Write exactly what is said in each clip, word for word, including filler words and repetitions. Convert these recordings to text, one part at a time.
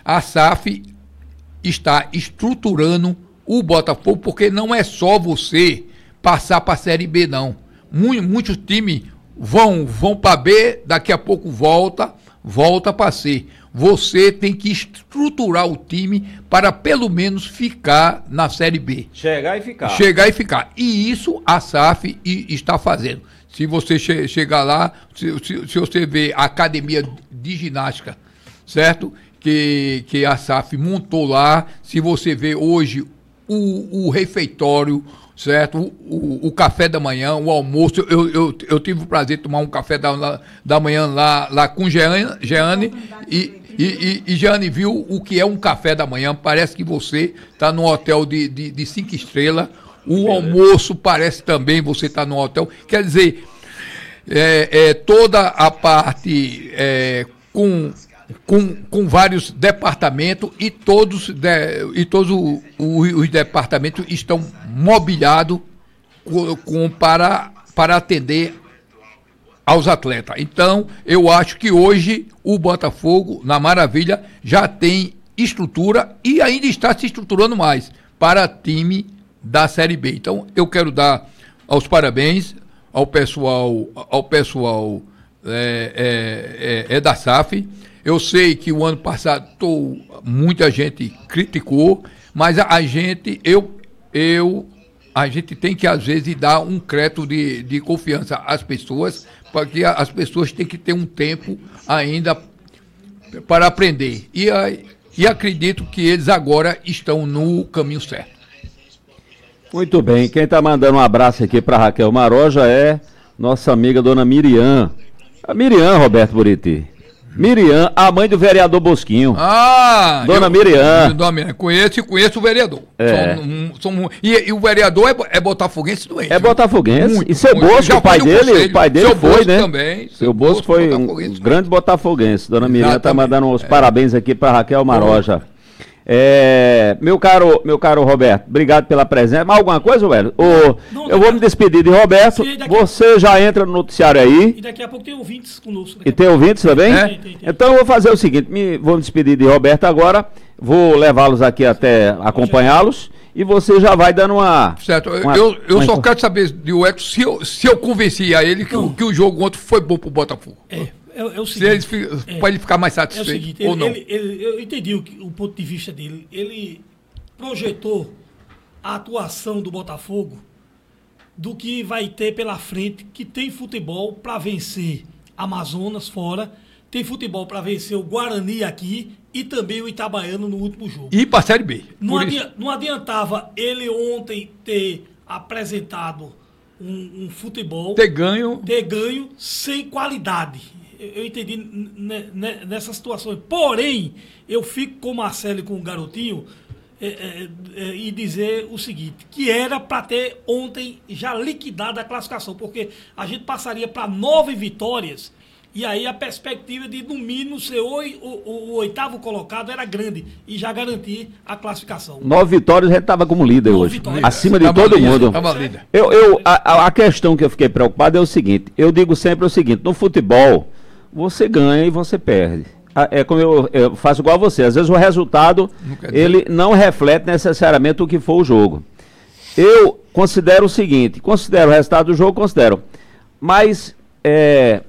a S A F está estruturando o Botafogo, porque não é só você passar para a Série B, não. Muitos, muitos times vão, vão para B, daqui a pouco volta, volta para C. Você tem que estruturar o time para pelo menos ficar na Série B. Chegar e ficar. Chegar e ficar. E isso a S A F está fazendo. Se você che- chegar lá, se, se, se você vê a academia de ginástica, certo? Que, que a S A F montou lá, se você vê hoje o, o refeitório, certo? O, o, o café da manhã, o almoço, eu, eu, eu tive o prazer de tomar um café da, da manhã lá, lá com Jeane, Jeane e, e, e, e Jeane viu o que é um café da manhã, parece que você está num hotel de, de, de cinco estrelas, o almoço parece também você está num hotel, quer dizer, é, é, toda a parte é, com... Com, com vários departamentos e todos, de, e todos o, o, os departamentos estão mobiliados com, com, para, para atender aos atletas. Então, eu acho que hoje o Botafogo, na Maravilha, já tem estrutura e ainda está se estruturando mais para time da Série B. Então, eu quero dar aos parabéns ao pessoal, ao pessoal é, é, é, é da S A F. Eu sei que o ano passado tô, muita gente criticou, mas a, a gente, eu, eu, a gente tem que às vezes dar um crédito de, de confiança às pessoas, porque as pessoas têm que ter um tempo ainda para aprender. E, e acredito que eles agora estão no caminho certo. Muito bem, quem está mandando um abraço aqui para Raquel Maroja é nossa amiga dona Miriam. A Miriam, Roberto Buriti. Miriam, a mãe do vereador Bosquinho. Ah! Dona eu, Miriam. Dona Miriam, conheço e conheço o vereador. É. São, um, são, um, e, e o vereador é, é botafoguense doente. É botafoguense. Muito, e seu muito. Bosco, Já o pai foi no dele, conselho. o pai dele Seu foi, Bosco né? também. Seu Bosco foi um grande botafoguense. Dona Miriam está mandando uns é. parabéns aqui para Raquel Maroja. É, meu caro, meu caro Roberto, obrigado pela presença. Mais alguma coisa, velho? Ou, não, eu vou me despedir de Roberto. Sim, daqui... Você já entra no noticiário aí. E daqui a pouco tem ouvintes conosco. E tem ouvintes também? É? Tem, tem, tem. Então eu vou fazer o seguinte: me, vou me despedir de Roberto agora. Vou levá-los aqui até acompanhá-los. E você já vai dando uma. Certo, uma, eu, eu uma... só quero saber de o Edson se eu, se eu convenci a ele que, o, que o jogo ontem foi bom pro Botafogo. É. É, é o seguinte, se ele, é, para ele ficar mais satisfeito, é o seguinte, ou ele, não. Ele, ele, eu entendi o, o ponto de vista dele. Ele projetou a atuação do Botafogo do que vai ter pela frente, que tem futebol para vencer Amazonas fora, tem futebol para vencer o Guarani aqui e também o Itabaiano no último jogo. E para a Série B. Não, adi- não adiantava ele ontem ter apresentado um, um futebol... Ter ganho... Ter ganho sem qualidade. Eu entendi nessa situação. Porém, eu fico com o Marcelo e com o Garotinho é, é, é, e dizer o seguinte, que era para ter ontem já liquidado a classificação, porque a gente passaria para nove vitórias e aí a perspectiva de, no mínimo, ser o, o, o oitavo colocado era grande e já garantir a classificação. Nove vitórias, a gente estava como líder Nove hoje. Vitórias. Acima de Tava todo líder, mundo. tava líder. Eu, eu, a, a questão que eu fiquei preocupado é o seguinte, eu digo sempre o seguinte, no futebol, você ganha e você perde. É como eu, eu faço igual a você, às vezes o resultado, não ele não reflete necessariamente o que for o jogo. Eu considero o seguinte, considero o resultado do jogo, considero, mas é,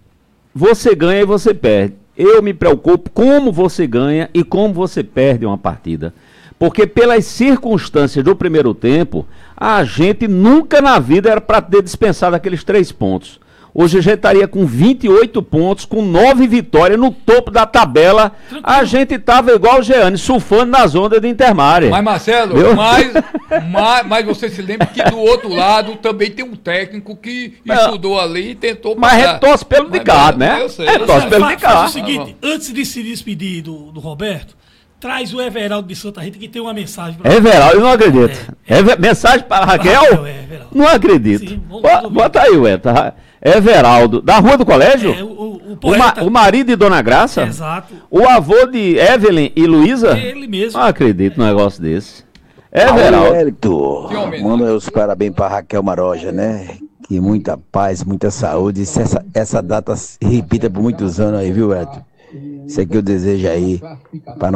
você ganha e você perde. Eu me preocupo como você ganha e como você perde uma partida. Porque pelas circunstâncias do primeiro tempo, a gente nunca na vida era para ter dispensado aqueles três pontos. Hoje a gente estaria com vinte e oito pontos, com nove vitórias no topo da tabela. A gente estava igual o Jeane, surfando nas ondas de Intermare. Mas, Marcelo, mas, mas, mas você se lembra que do outro lado também tem um técnico que Não. estudou ali e tentou... Mas pagar. retorce pelo de cá, né? Eu sei. Retorce pelo de cá. Faz o seguinte, antes de se despedir do, do Roberto, traz o Everaldo de Santa Rita, que tem uma mensagem para Everaldo, eu não acredito. É. É, mensagem para a Raquel? Raquel, é, Everaldo. Não acredito. Sim, vamos Bota, bota aí, Ueta. Everaldo, da Rua do Colégio? É, o, o, o, o, poeta... ma, o marido de Dona Graça? Exato. O avô de Evelyn e Luísa? É ele mesmo. Não acredito num negócio desse. Everaldo. Hélito, manda os parabéns para Raquel Maroja, né? Que muita paz, muita saúde. Se essa, essa data se repita por muitos anos aí, viu, Hélito? Isso aqui eu desejo aí. Para